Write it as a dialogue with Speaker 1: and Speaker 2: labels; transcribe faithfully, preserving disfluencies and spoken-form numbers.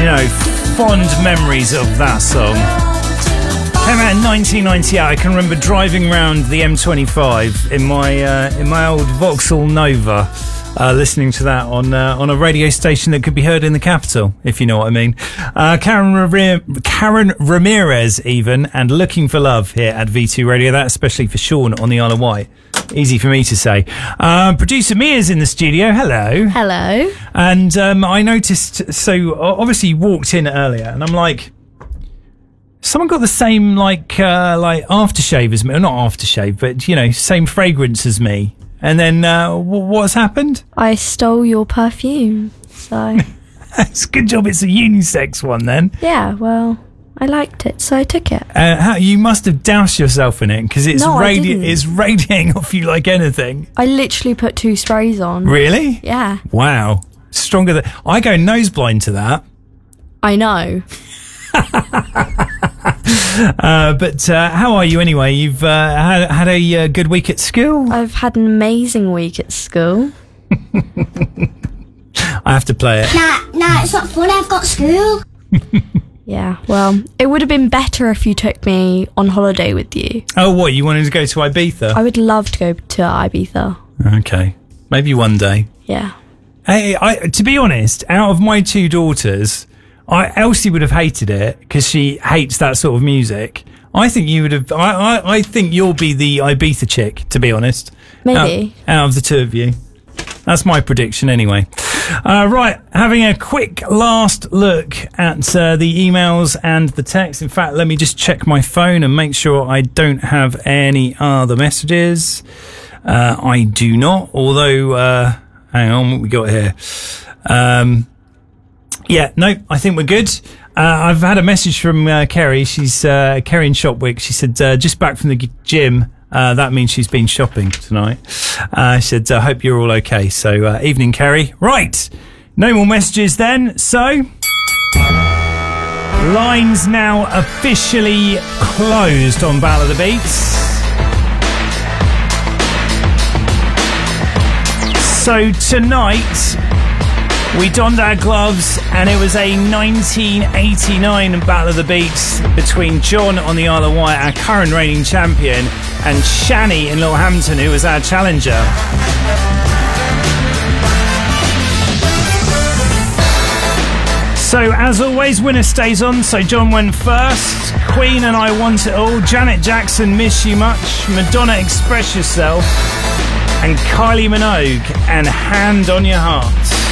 Speaker 1: you know, fond memories of that song. Came out in nineteen ninety-eight. I can remember driving around the M twenty-five in my uh, in my old Vauxhall Nova, uh, listening to that on uh, on a radio station that could be heard in the capital, if you know what I mean. Uh, Karen, Ramir- Karen Ramirez, even, and Looking for Love here at V two Radio. That especially for Sean on the Isle of Wight. Easy for me to say. Uh, producer Mia's in the studio. Hello.
Speaker 2: Hello.
Speaker 1: And um, I noticed. So obviously you walked in earlier, and I'm like, someone got the same like uh, like aftershave as me, or not aftershave, but you know, same fragrance as me. And then uh, w- what's happened?
Speaker 2: I stole your perfume. So
Speaker 1: it's a good job. It's a unisex one then.
Speaker 2: Yeah. Well, I liked it, so I took it.
Speaker 1: Uh, how, you must have doused yourself in it because it's
Speaker 2: no,
Speaker 1: radi- it's radiating off you like anything.
Speaker 2: I literally put two sprays on.
Speaker 1: Really?
Speaker 2: Yeah.
Speaker 1: Wow. Stronger than I go nose blind to that.
Speaker 2: I know.
Speaker 1: uh, but uh, how are you anyway? You've uh, had, had a uh, good week at school?
Speaker 2: I've had an amazing week at school.
Speaker 1: I have to play it.
Speaker 3: Nah, nah, it's not fun. I've got school.
Speaker 2: Yeah, well, it would have been better if you took me on holiday with you.
Speaker 1: Oh, what? You wanted to go to Ibiza?
Speaker 2: I would love to go to Ibiza.
Speaker 1: Okay. Maybe one day.
Speaker 2: Yeah.
Speaker 1: Hey, I, to be honest, out of my two daughters, I, Elsie would have hated it because she hates that sort of music. I think you would have. I, I, I think you'll be the Ibiza chick, to be honest.
Speaker 2: Maybe.
Speaker 1: Out, out of the two of you. That's my prediction anyway. Uh, right, having a quick last look at uh, the emails and the text. In fact, let me just check my phone and make sure I don't have any other messages. Uh, I do not, although, uh, hang on, what we got here? Um, yeah, no, I think we're good. Uh, I've had a message from uh, Kerry. She's uh, Kerry in Shopwick. She said, uh, just back from the g- gym. Uh, that means she's been shopping tonight. Uh, she said, I hope you're all okay. So, uh, evening, Kerry. Right. No more messages then. So, lines now officially closed on Battle of the Beats. So, tonight, we donned our gloves and it was a nineteen eighty-nine Battle of the Beats between John on the Isle of Wight, our current reigning champion, and Shani in Littlehampton, who was our challenger. So, as always, winner stays on. So, John went first. Queen and I Want It All. Janet Jackson, Miss You Much. Madonna, Express Yourself. And Kylie Minogue and Hand on Your Heart.